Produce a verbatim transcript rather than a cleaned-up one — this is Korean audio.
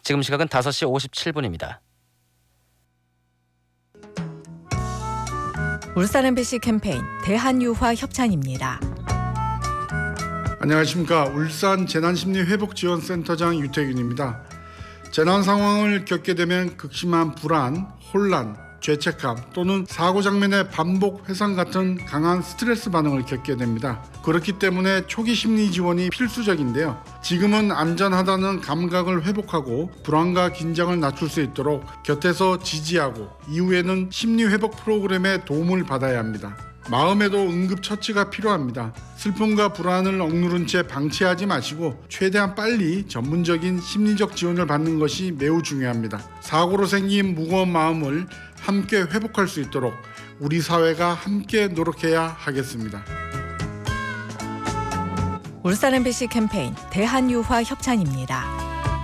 지금 시각은 다섯 시 오십칠 분입니다. 울산 엠비씨 캠페인 대한유화 협찬입니다. 안녕하십니까. 울산 재난심리회복지원센터장 유태균입니다. 재난 상황을 겪게 되면 극심한 불안, 혼란, 죄책감 또는 사고 장면의 반복 회상 같은 강한 스트레스 반응을 겪게 됩니다. 그렇기 때문에 초기 심리 지원이 필수적인데요. 지금은 안전하다는 감각을 회복하고 불안과 긴장을 낮출 수 있도록 곁에서 지지하고 이후에는 심리 회복 프로그램의 도움을 받아야 합니다. 마음에도 응급 처치가 필요합니다. 슬픔과 불안을 억누른 채 방치하지 마시고 최대한 빨리 전문적인 심리적 지원을 받는 것이 매우 중요합니다. 사고로 생긴 무거운 마음을 함께 회복할 수 있도록 우리 사회가 함께 노력해야 하겠습니다. 울산 엠비씨 캠페인 대한유화 협찬입니다.